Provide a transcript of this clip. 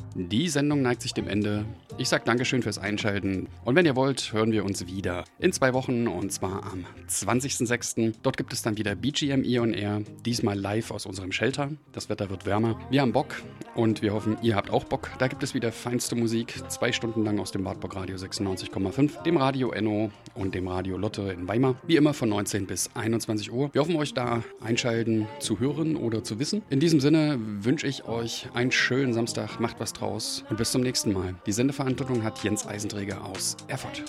Die Sendung neigt sich dem Ende. Ich sage Dankeschön fürs Einschalten. Und wenn ihr wollt, hören wir uns wieder in 2 Wochen und zwar am 20.06. Dort gibt es dann wieder BGME on Air. Diesmal live aus unserem Shelter. Das Wetter wird wärmer. Wir haben Bock und wir hoffen, ihr habt auch Bock. Da gibt es wieder feinste Musik. 2 Stunden lang aus dem Wartburg Radio 96,5, dem Radio Enno und dem Radio Lotte in Weimar. Wie immer von 19 bis 21 Uhr. Wir hoffen, euch da einschalten zu hören oder zu wissen. In diesem Sinne wünsche ich euch einen schönen Samstag. Macht was draus und bis zum nächsten Mal. Die Sendeverantwortung hat Jens Eisenträger aus Erfurt.